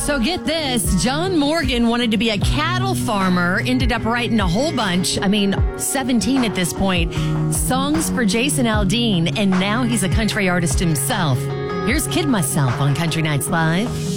So get this, John Morgan wanted to be a cattle farmer, ended up writing a whole bunch, 17 at this point, songs for Jason Aldean, and now he's a country artist himself. Here's Kid Myself on Country Nights Live.